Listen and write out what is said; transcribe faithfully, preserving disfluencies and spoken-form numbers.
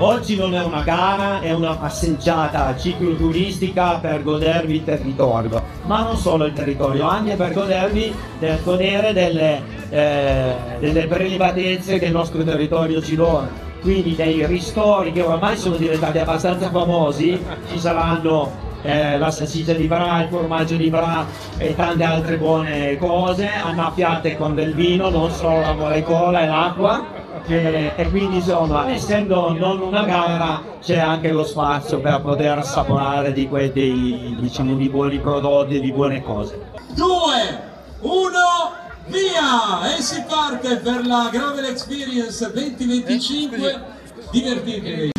Oggi non è una gara, è una passeggiata cicloturistica per godervi il territorio, ma non solo il territorio, anche per godervi, per godere delle, eh, delle prelibatezze che il nostro territorio ci dona. Quindi dei ristori che ormai sono diventati abbastanza famosi, ci saranno eh, la salsiccia di Bra, il formaggio di Bra e tante altre buone cose, annaffiate con del vino, non solo la molecola e l'acqua, e, e quindi insomma, essendo non una gara, c'è anche lo spazio per poter assaporare di quei dei, diciamo, di buoni prodotti e di buone cose. due, uno, via! E si parte per la Gravel Experience duemilaventicinque, divertitevi!